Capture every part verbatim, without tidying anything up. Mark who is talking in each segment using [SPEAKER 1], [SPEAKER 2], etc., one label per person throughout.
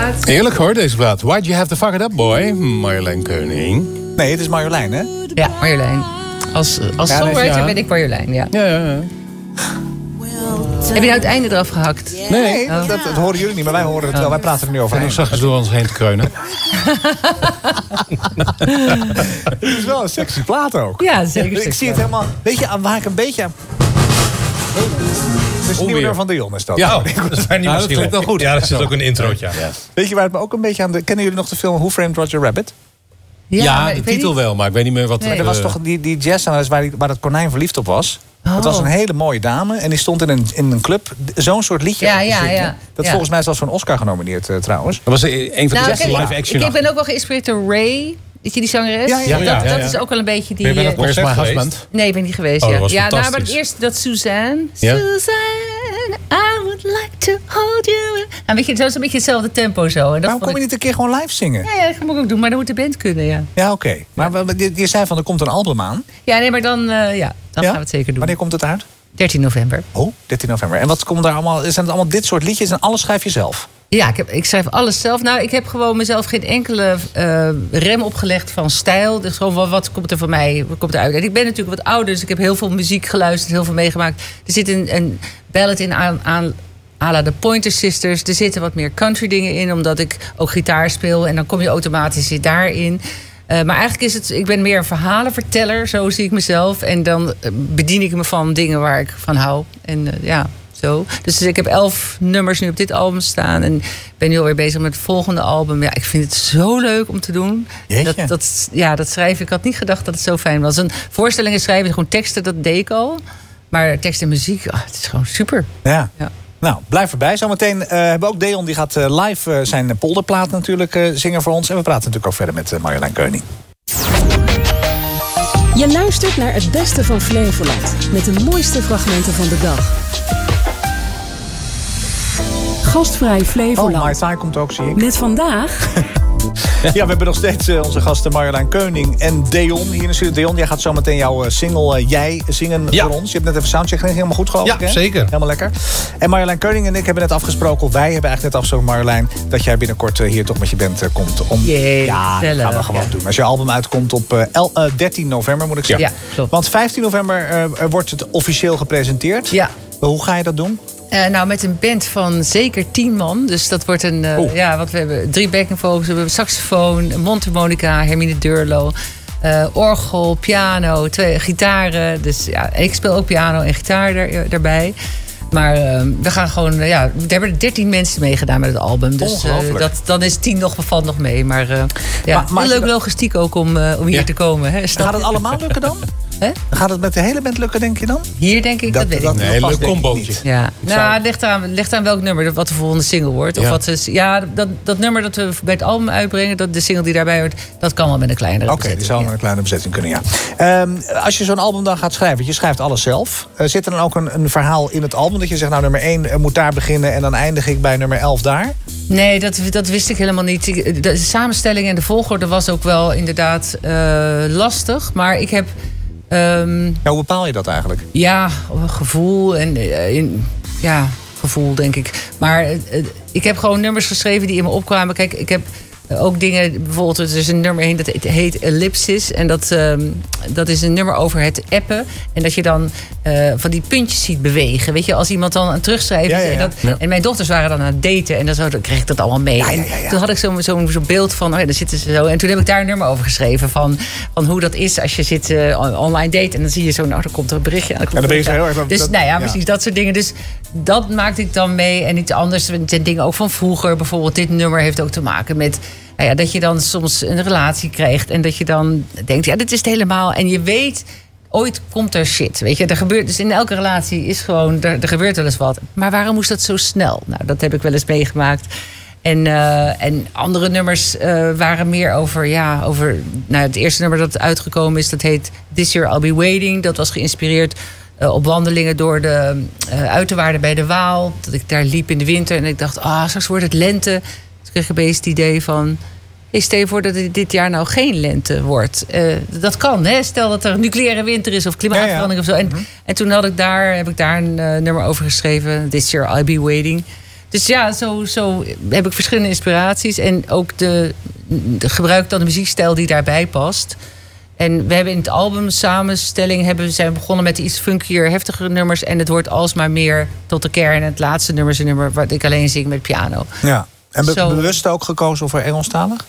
[SPEAKER 1] plaat.
[SPEAKER 2] Eerlijk hoor, deze plaat. Why'd you have to fuck it up, boy? Marjolein Keuning.
[SPEAKER 3] Nee, het is Marjolein, hè?
[SPEAKER 1] Ja, Marjolein. Als, als
[SPEAKER 2] Ja,
[SPEAKER 1] songwriter
[SPEAKER 2] ja.
[SPEAKER 1] ben ik Marjolein, ja.
[SPEAKER 2] Ja, ja, ja.
[SPEAKER 1] Heb je nou het einde eraf gehakt?
[SPEAKER 3] Nee,
[SPEAKER 1] Oh.
[SPEAKER 3] dat, dat horen jullie niet, maar wij horen het wel. Wij praten er nu over.
[SPEAKER 2] En dan zag je door ons heen te kreunen.
[SPEAKER 3] Het is wel een sexy plaat ook.
[SPEAKER 1] Ja, zeker.
[SPEAKER 3] Ik
[SPEAKER 1] sexy.
[SPEAKER 3] zie het helemaal. Weet je, aan waar ik een beetje aan... Het is het nieuwe nummer van Dion, is dat.
[SPEAKER 4] Ja, dat zijn niet
[SPEAKER 2] Nou, dat klinkt wel goed.
[SPEAKER 4] Ja, er zit ook een introotje aan.
[SPEAKER 3] Weet je waar het me ook een beetje aan... De... Kennen jullie nog de film Who Framed Roger Rabbit?
[SPEAKER 2] Ja,
[SPEAKER 1] maar
[SPEAKER 2] de
[SPEAKER 1] ik weet
[SPEAKER 2] titel
[SPEAKER 1] niet-
[SPEAKER 2] wel, maar ik weet niet meer wat...
[SPEAKER 1] Nee.
[SPEAKER 3] Er
[SPEAKER 2] eh,
[SPEAKER 3] was toch die, die jazzzangeres waar, die- waar dat konijn verliefd op was.
[SPEAKER 1] Oh.
[SPEAKER 3] Het was een hele mooie dame en die stond in een, in een club zo'n soort liedje
[SPEAKER 1] Ja,
[SPEAKER 3] te
[SPEAKER 1] ja,
[SPEAKER 3] zingen.
[SPEAKER 1] ja.
[SPEAKER 3] Dat
[SPEAKER 1] Ja.
[SPEAKER 3] volgens mij is zelfs voor een Oscar genomineerd uh, trouwens.
[SPEAKER 2] Dat was een van de
[SPEAKER 1] Nou,
[SPEAKER 2] beste
[SPEAKER 1] ik,
[SPEAKER 2] live
[SPEAKER 1] ik,
[SPEAKER 2] action.
[SPEAKER 1] ik ben ook wel geïnspireerd door Ray. Weet je die zangeres?
[SPEAKER 3] Ja, ja,
[SPEAKER 1] dat
[SPEAKER 4] ja,
[SPEAKER 1] dat
[SPEAKER 4] ja, ja.
[SPEAKER 1] is ook wel een beetje die...
[SPEAKER 4] Ben je bij dat
[SPEAKER 1] eh,
[SPEAKER 2] Where's my
[SPEAKER 4] concert geweest?
[SPEAKER 2] husband?
[SPEAKER 1] nee, ik ben niet geweest.
[SPEAKER 4] Oh,
[SPEAKER 1] ja,
[SPEAKER 4] dat was
[SPEAKER 1] ja nou, maar het
[SPEAKER 4] fantastisch.
[SPEAKER 1] eerste, dat Suzanne.
[SPEAKER 2] Ja?
[SPEAKER 1] Suzanne, I would like to hold you. Nou, weet je, dat is een beetje hetzelfde tempo zo. En dat
[SPEAKER 3] Waarom
[SPEAKER 1] vond
[SPEAKER 3] kom je
[SPEAKER 1] ik-
[SPEAKER 3] niet een keer gewoon live zingen?
[SPEAKER 1] Ja, ja, dat moet ik ook doen, maar dan moet de band kunnen, ja.
[SPEAKER 3] Ja, oké. Maar we- je, je zei van er komt een album aan.
[SPEAKER 1] Ja, nee, maar dan, eh, ja, dan
[SPEAKER 3] Ja?
[SPEAKER 1] gaan we het zeker doen.
[SPEAKER 3] Wanneer komt het uit?
[SPEAKER 1] dertien november.
[SPEAKER 3] Oh, dertien november. En wat komt daar allemaal? Zijn het allemaal dit soort liedjes en alles schrijf je zelf?
[SPEAKER 1] Ja, ik, heb, ik schrijf alles zelf. Nou, ik heb gewoon mezelf geen enkele eh, rem opgelegd van stijl. Dus gewoon, wat, wat komt er van mij, wat komt eruit? En ik ben natuurlijk wat ouder, dus ik heb heel veel muziek geluisterd, heel veel meegemaakt. Er zit een, een ballad in aan, aan à la de Pointer Sisters. Er zitten wat meer country dingen in, omdat ik ook gitaar speel. En dan kom je automatisch daarin. Uh, maar eigenlijk is het, ik ben meer een verhalenverteller, zo zie ik mezelf. En dan uh, bedien ik me van dingen waar ik van hou. En uh, ja, zo. Dus ik heb elf nummers nu op dit album staan. En ben nu alweer bezig met het volgende album. Ja, ik vind het zo leuk om te doen.
[SPEAKER 3] Jeetje.
[SPEAKER 1] Dat, dat, ja, dat schrijven. Ik had niet gedacht dat het zo fijn was. Een voorstellingen schrijven, gewoon teksten, dat deed ik al. Maar tekst en muziek, oh, het is gewoon super.
[SPEAKER 3] Ja.
[SPEAKER 1] Ja.
[SPEAKER 3] Nou, blijf erbij. Zometeen uh, hebben we ook Deon, die gaat uh, live uh, zijn polderplaat natuurlijk uh, zingen voor ons. En we praten natuurlijk ook verder met uh, Marjolein Keuning.
[SPEAKER 5] Je luistert naar het beste van Flevoland. Met de mooiste fragmenten van de dag. Gastvrij
[SPEAKER 3] Oh,
[SPEAKER 5] Flevoland.
[SPEAKER 3] My Thai komt ook, zie ik.
[SPEAKER 5] Met vandaag...
[SPEAKER 3] Ja, we hebben nog steeds uh, onze gasten Marjolein Keuning en Deon hier in de studio. Deon, jij gaat zo meteen jouw uh, single uh, Jij zingen
[SPEAKER 4] Ja.
[SPEAKER 3] voor ons. Je hebt net even soundcheck gedaan, helemaal goed geloof
[SPEAKER 4] Ja,
[SPEAKER 3] ik, hè?
[SPEAKER 4] zeker.
[SPEAKER 3] Helemaal lekker. En Marjolein Keuning en ik hebben net afgesproken, of wij hebben eigenlijk net afgesproken, Marjolein, dat jij binnenkort uh, hier toch met je band uh, komt. Om...
[SPEAKER 1] Jee,
[SPEAKER 3] ja, dat
[SPEAKER 1] gezellig.
[SPEAKER 3] gaan we gewoon
[SPEAKER 1] Ja.
[SPEAKER 3] doen. Als je album uitkomt op uh, el- uh, dertien november, moet ik zeggen.
[SPEAKER 1] Ja, klopt.
[SPEAKER 3] Want vijftien november uh, wordt het officieel gepresenteerd.
[SPEAKER 1] Ja.
[SPEAKER 3] Hoe ga je dat doen?
[SPEAKER 1] Uh, nou, met een band van zeker tien man. Dus dat wordt een... Uh, ja, want we hebben drie backing vocals. We hebben saxofoon, een mondharmonica, Hermine Durlo. Uh, orgel, piano, twee gitaren. Dus ja, ik speel ook piano en gitaar er, daarbij. Maar uh, we gaan gewoon... Uh, ja, er hebben dertien mensen meegedaan met het album. Dus uh,
[SPEAKER 3] Ongelooflijk.
[SPEAKER 1] dat, dan is tien nog, valt nog mee. Maar uh, ja,
[SPEAKER 3] Maar- maar
[SPEAKER 1] heel leuk
[SPEAKER 3] dat-
[SPEAKER 1] logistiek ook om, uh, om hier
[SPEAKER 4] Ja.
[SPEAKER 1] te komen. Hè? Snap
[SPEAKER 3] Gaat het
[SPEAKER 1] je?
[SPEAKER 3] allemaal lukken dan?
[SPEAKER 1] Hè?
[SPEAKER 3] Gaat het met de hele band lukken, denk je dan?
[SPEAKER 1] Hier denk ik, dat, weet ik
[SPEAKER 3] dat,
[SPEAKER 1] niet.
[SPEAKER 2] Nee,
[SPEAKER 3] past
[SPEAKER 2] leuk
[SPEAKER 3] denk ik
[SPEAKER 2] combootje.
[SPEAKER 3] niet.
[SPEAKER 1] Ja,
[SPEAKER 3] zou-
[SPEAKER 1] nou, het ligt aan, ligt aan welk nummer, wat de volgende single wordt. Of
[SPEAKER 2] Ja.
[SPEAKER 1] wat is, ja, dat, dat nummer dat we bij het album uitbrengen, dat, de single die daarbij hoort, dat kan wel met een kleinere
[SPEAKER 3] Oké, die
[SPEAKER 1] bezetting,
[SPEAKER 3] zou
[SPEAKER 1] ja.
[SPEAKER 3] met een kleine bezetting kunnen, ja. Ehm, als je zo'n album dan gaat schrijven, je schrijft alles zelf. Uh, zit er dan ook een, een verhaal in het album dat je zegt, nou, nummer één uh, moet daar beginnen en dan eindig ik bij nummer elf daar?
[SPEAKER 1] Nee, dat, dat wist ik helemaal niet. Ik- De samenstelling en de volgorde was ook wel inderdaad uh, lastig. Maar ik heb, um,
[SPEAKER 3] Ja, hoe bepaal je dat eigenlijk?
[SPEAKER 1] ja, gevoel en uh, in, ja, gevoel denk ik. Maar uh, ik heb gewoon nummers geschreven die in me opkwamen. Kijk, ik heb uh, ook dingen, bijvoorbeeld er is een nummer heen dat heet Ellipsis. En dat, um, dat is een nummer over het appen. En dat je dan uh, van die puntjes ziet bewegen. Weet je, als iemand dan aan het terugschrijven
[SPEAKER 3] Ja,
[SPEAKER 1] is.
[SPEAKER 3] ja, ja.
[SPEAKER 1] En, dat,
[SPEAKER 2] Ja.
[SPEAKER 1] en mijn dochters waren dan aan het daten. En dan, zo, dan kreeg ik dat allemaal mee.
[SPEAKER 3] Ja, ja, ja, ja.
[SPEAKER 1] En toen had ik zo'n zo, zo beeld van, oh ja, daar zitten ze zo. En toen heb ik daar een nummer over geschreven. Van, van hoe dat is als je zit uh, online date. En dan zie je zo, nou, dan komt er een berichtje aan.
[SPEAKER 3] En dan ben je zo heel erg...
[SPEAKER 1] Dus
[SPEAKER 3] dat-
[SPEAKER 1] nou ja,
[SPEAKER 3] ja.
[SPEAKER 1] precies dat soort dingen. Dus dat maakte ik dan mee. En iets anders. Het zijn dingen ook van vroeger. Bijvoorbeeld dit nummer heeft ook te maken met... Nou ja, dat je dan soms een relatie krijgt. En dat je dan denkt, ja, dit is het helemaal. En je weet, ooit komt er shit. Weet je, er gebeurt, dus in elke relatie is gewoon, er, er gebeurt wel eens wat. Maar waarom moest dat zo snel? Nou, dat heb ik wel eens meegemaakt. En, uh, en andere nummers uh, waren meer over, ja, over... Nou, het eerste nummer dat uitgekomen is, dat heet This Year I'll Be Waiting. Dat was geïnspireerd uh, op wandelingen door de uh, uiterwaarden bij de Waal. Dat ik daar liep in de winter en ik dacht, ah, straks wordt het lente. Dus ik kreeg opeens het idee van... Hey, stel je voor dat het dit jaar nou geen lente wordt. Uh, dat kan, hè? Stel dat er een nucleaire winter is of klimaatverandering
[SPEAKER 3] Ja, ja.
[SPEAKER 1] of zo. En,
[SPEAKER 3] Mm-hmm.
[SPEAKER 1] en toen had ik daar, heb ik daar een uh, nummer over geschreven. This Year I'll Be Waiting. Dus ja, zo, zo heb ik verschillende inspiraties. En ook de, de gebruik dan de muziekstijl die daarbij past. En we hebben in het album samenstelling hebben, zijn we begonnen met de iets funkier, heftigere nummers. En het wordt alsmaar meer tot de kern. En het laatste nummer is een nummer wat ik alleen zing met piano.
[SPEAKER 3] Ja. En be-
[SPEAKER 1] Zo.
[SPEAKER 3] bewust ook gekozen voor Engelstalig?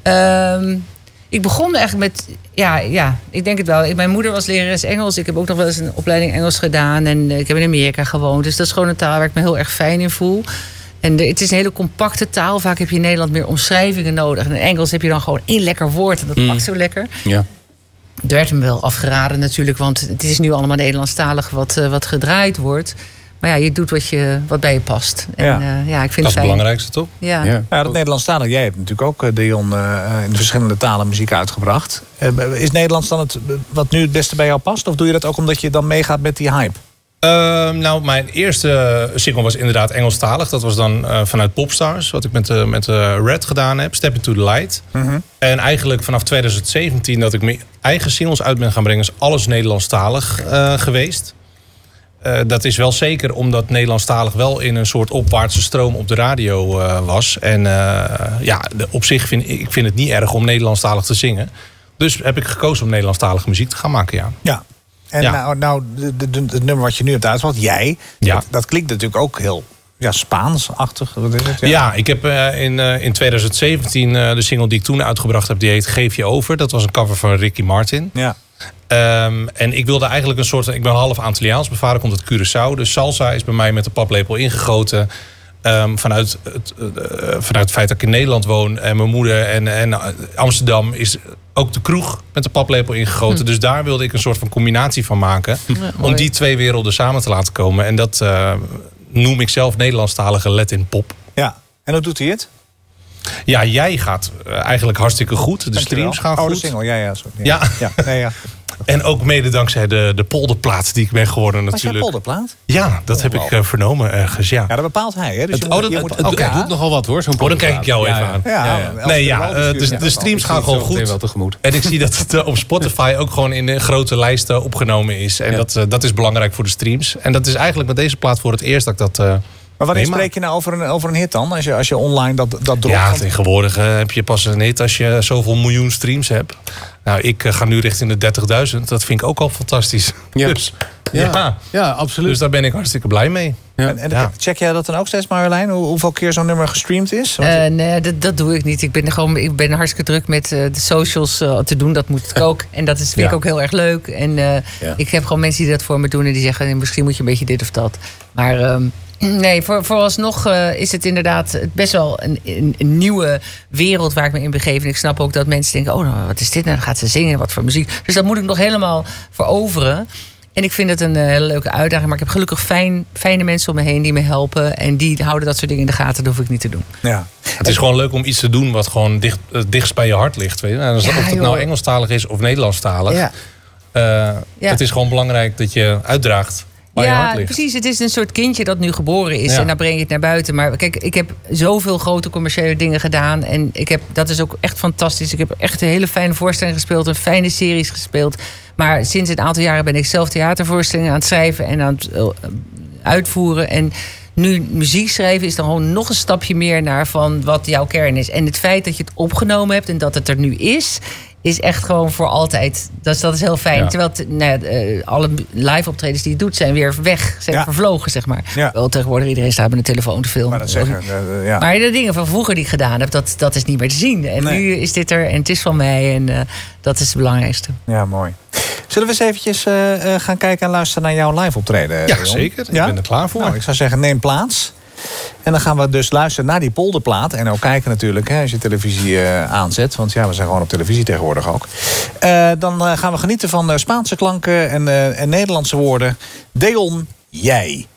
[SPEAKER 1] Um, ik begon eigenlijk met, ja, ja, ik denk het wel. Mijn moeder was lerares Engels. Ik heb ook nog wel eens een opleiding Engels gedaan. En ik heb in Amerika gewoond. Dus dat is gewoon een taal waar ik me heel erg fijn in voel. En de, het is een hele compacte taal. Vaak heb je in Nederland meer omschrijvingen nodig. En in Engels heb je dan gewoon één lekker woord. En dat
[SPEAKER 2] Mm.
[SPEAKER 1] pakt zo lekker.
[SPEAKER 2] Ja.
[SPEAKER 1] Er werd me wel afgeraden natuurlijk. Want het is nu allemaal Nederlandstalig wat, uh, wat gedraaid wordt. Maar ja, je doet wat, je, wat bij je past. En,
[SPEAKER 3] Ja.
[SPEAKER 1] uh, ja, ik vind
[SPEAKER 4] Dat is het
[SPEAKER 1] fijn.
[SPEAKER 4] belangrijkste, toch?
[SPEAKER 1] Ja.
[SPEAKER 2] Ja.
[SPEAKER 3] Ja, dat Nederlandstalig. Jij hebt natuurlijk ook, uh, Dion, uh, in verschillende talen muziek uitgebracht. Uh, is Nederlands dan het wat nu het beste bij jou past? Of doe je dat ook omdat je dan meegaat met die hype?
[SPEAKER 4] Uh, nou, mijn eerste single was inderdaad Engelstalig. Dat was dan uh, vanuit Popstars, wat ik met, uh, met uh, Red gedaan heb. Step Into The Light.
[SPEAKER 3] Mm-hmm.
[SPEAKER 4] En eigenlijk vanaf twintig zeventien dat ik mijn eigen singles uit ben gaan brengen, is alles Nederlandstalig uh, geweest. Uh, dat is wel zeker omdat Nederlandstalig wel in een soort opwaartse stroom op de radio uh, was. En uh, ja, de, op zich vind ik vind het niet erg om Nederlandstalig te zingen. Dus heb ik gekozen om Nederlandstalige muziek te gaan maken, ja.
[SPEAKER 3] Ja. En
[SPEAKER 4] Ja.
[SPEAKER 3] nou, nou de, de, de, het nummer wat je nu hebt uitgebracht, Jij,
[SPEAKER 4] Ja.
[SPEAKER 3] dat, dat klinkt natuurlijk ook heel ja, Spaans-achtig. Wat is het?
[SPEAKER 4] Ja, ik heb uh, in, uh, in twintig zeventien uh, de single die ik toen uitgebracht heb, die heet Geef je over. Dat was een cover van Ricky Martin.
[SPEAKER 3] Ja.
[SPEAKER 4] Um, en ik wilde eigenlijk een soort, ik ben half Antilliaans, mijn vader komt uit Curaçao. Dus salsa is bij mij met de paplepel ingegoten. Um, vanuit, het, uh, vanuit het feit dat ik in Nederland woon en mijn moeder en, en Amsterdam is ook de kroeg met de paplepel ingegoten. Hm. Dus daar wilde ik een soort van combinatie van maken.
[SPEAKER 1] Ja,
[SPEAKER 4] om die twee werelden samen te laten komen. En dat uh, noem ik zelf Nederlandstalige Latin pop.
[SPEAKER 3] Ja. En hoe doet hij het?
[SPEAKER 4] Ja, Jij gaat uh, eigenlijk hartstikke goed. De
[SPEAKER 3] Dankjewel.
[SPEAKER 4] streams gaan
[SPEAKER 3] oh,
[SPEAKER 4] goed.
[SPEAKER 3] de single, ja, ja. Sorry.
[SPEAKER 4] Ja.
[SPEAKER 3] ja. Nee, ja.
[SPEAKER 4] En ook mede dankzij de, de polderplaat die ik ben geworden
[SPEAKER 3] Was jij
[SPEAKER 4] natuurlijk.
[SPEAKER 3] polderplaat?
[SPEAKER 4] Ja, dat
[SPEAKER 3] Oh,
[SPEAKER 4] heb
[SPEAKER 3] wow.
[SPEAKER 4] ik uh, vernomen ergens, ja.
[SPEAKER 3] Ja, dat bepaalt hij. Hè? Dus je
[SPEAKER 4] Het-
[SPEAKER 3] moet,
[SPEAKER 4] oh, dat-
[SPEAKER 3] je moet,
[SPEAKER 4] het-
[SPEAKER 2] Oké,
[SPEAKER 3] ja.
[SPEAKER 2] doet nogal wat hoor, zo'n
[SPEAKER 4] Oh, dan kijk ik jou
[SPEAKER 2] ja,
[SPEAKER 4] even
[SPEAKER 2] ja.
[SPEAKER 4] aan.
[SPEAKER 3] Ja,
[SPEAKER 2] Ja, ja.
[SPEAKER 3] Elfster
[SPEAKER 4] Nee, ja,
[SPEAKER 3] Walden
[SPEAKER 4] uh,
[SPEAKER 3] stuurt
[SPEAKER 4] dus
[SPEAKER 3] net
[SPEAKER 4] de
[SPEAKER 3] ook
[SPEAKER 4] streams
[SPEAKER 3] al.
[SPEAKER 4] gaan gewoon
[SPEAKER 2] Meteen
[SPEAKER 4] goed.
[SPEAKER 2] wel tegemoet.
[SPEAKER 4] En ik zie dat het uh, op Spotify ook gewoon in de grote lijsten opgenomen is. En
[SPEAKER 2] Ja.
[SPEAKER 4] dat, uh, dat is belangrijk voor de streams. En dat is eigenlijk met deze plaat voor het eerst dat ik dat... Uh,
[SPEAKER 3] Maar wanneer
[SPEAKER 4] meemaak.
[SPEAKER 3] spreek je nou over een, over een hit dan? Als je, als je online dat, dat dropt?
[SPEAKER 4] Ja,
[SPEAKER 3] Want-
[SPEAKER 4] tegenwoordig uh, heb je pas een hit als je zoveel miljoen streams hebt. Nou, ik uh, ga nu richting de dertigduizend. Dat vind ik ook al fantastisch.
[SPEAKER 2] Ja.
[SPEAKER 4] Dus,
[SPEAKER 2] Ja,
[SPEAKER 4] ja.
[SPEAKER 2] ja, absoluut.
[SPEAKER 4] dus daar ben ik hartstikke blij mee.
[SPEAKER 2] Ja.
[SPEAKER 3] En, en
[SPEAKER 4] Ja.
[SPEAKER 3] check jij dat dan ook steeds, Marjolein? Hoe, hoeveel keer zo'n nummer gestreamd is? Want-
[SPEAKER 1] Uh, nee, dat, dat doe ik niet. Ik ben, gewoon, ik ben hartstikke druk met uh, de socials uh, te doen. Dat moet ik ook. En dat is, vind
[SPEAKER 4] Ja.
[SPEAKER 1] ik ook heel erg leuk. En uh,
[SPEAKER 2] Ja.
[SPEAKER 1] ik heb gewoon mensen die dat voor me doen. En die zeggen, misschien moet je een beetje dit of dat. Maar um, nee, voor, vooralsnog uh, is het inderdaad best wel een, een, een nieuwe wereld waar ik me in begeef. En ik snap ook dat mensen denken, oh, nou, wat is dit nou? Dan gaat ze zingen, wat voor muziek. Dus dat moet ik nog helemaal veroveren. En ik vind het een uh, hele leuke uitdaging. Maar ik heb gelukkig fijn, fijne mensen om me heen die me helpen. En die houden dat soort dingen in de gaten. Dat hoef ik niet te doen.
[SPEAKER 3] ja.
[SPEAKER 4] Het is gewoon leuk om iets te doen wat gewoon dicht, uh, dichtst bij je hart ligt. Weet je? En als-
[SPEAKER 1] Ja,
[SPEAKER 4] of het
[SPEAKER 1] joh.
[SPEAKER 4] nou Engelstalig is of Nederlandstalig.
[SPEAKER 1] Ja.
[SPEAKER 4] Uh,
[SPEAKER 1] Ja.
[SPEAKER 4] Het is gewoon belangrijk dat je uitdraagt waar je
[SPEAKER 1] Ja,
[SPEAKER 4] hart ligt.
[SPEAKER 1] precies. Het is een soort kindje dat nu geboren is.
[SPEAKER 4] Ja.
[SPEAKER 1] En dan breng je het naar buiten. Maar kijk, ik heb zoveel grote commerciële dingen gedaan. En ik heb, dat is ook echt fantastisch. Ik heb echt een hele fijne voorstelling gespeeld. Een fijne series gespeeld. Maar sinds een aantal jaren ben ik zelf theatervoorstellingen aan het schrijven. En aan het uh, uitvoeren. En nu muziek schrijven is dan gewoon nog een stapje meer naar van wat jouw kern is. En het feit dat je het opgenomen hebt en dat het er nu is, is echt gewoon voor altijd. Dus dat is heel fijn.
[SPEAKER 4] Ja.
[SPEAKER 1] Terwijl het, nou ja, uh, alle live optredens die je doet zijn weer weg. Zijn
[SPEAKER 3] Ja.
[SPEAKER 1] vervlogen, zeg maar.
[SPEAKER 3] Ja.
[SPEAKER 1] Wel, tegenwoordig iedereen staat met een telefoon te filmen.
[SPEAKER 3] Maar dat zeggen, uh, uh, ja.
[SPEAKER 1] Maar de dingen van vroeger die ik gedaan heb, dat, dat is niet meer te zien. En
[SPEAKER 3] Nee.
[SPEAKER 1] nu is dit er en het is van mij. En uh, dat is het belangrijkste.
[SPEAKER 3] ja, mooi. Zullen we eens eventjes uh, uh, gaan kijken en luisteren naar jouw live optreden?
[SPEAKER 4] Ja,
[SPEAKER 3] Jon?
[SPEAKER 4] zeker.
[SPEAKER 3] Ja?
[SPEAKER 4] Ik ben er klaar voor.
[SPEAKER 3] Nou, ik zou zeggen, neem plaats. En dan gaan we dus luisteren naar die polderplaat. En ook kijken natuurlijk, hè, als je televisie uh, aanzet. Want ja, we zijn gewoon op televisie tegenwoordig ook. Uh, dan uh, gaan we genieten van uh, Spaanse klanken en, uh, en Nederlandse woorden. Deon, Jij.